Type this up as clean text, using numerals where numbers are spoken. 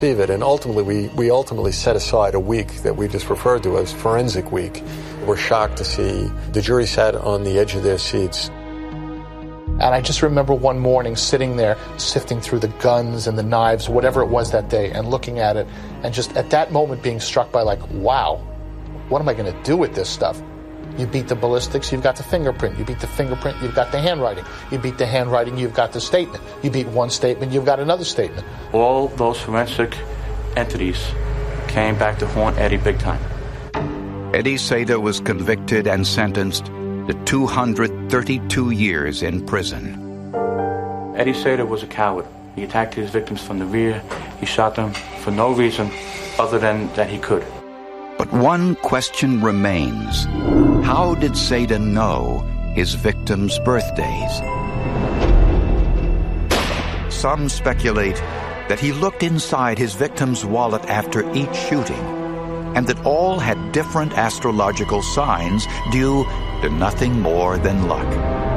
it. And ultimately, we ultimately set aside a week that we just referred to as Forensic Week. We're shocked to see the jury sat on the edge of their seats. And I just remember one morning sitting there, sifting through the guns and the knives, whatever it was that day, and looking at it, and just at that moment being struck by, like, wow, what am I going to do with this stuff? You beat the ballistics, you've got the fingerprint. You beat the fingerprint, you've got the handwriting. You beat the handwriting, you've got the statement. You beat one statement, you've got another statement. All those forensic entities came back to haunt Eddie big time. Eddie Seda was convicted and sentenced to 232 years in prison. Eddie Seda was a coward. He attacked his victims from the rear. He shot them for no reason other than that he could. But one question remains. How did Seda know his victims' birthdays? Some speculate that he looked inside his victim's wallet after each shooting, and that all had different astrological signs due to nothing more than luck.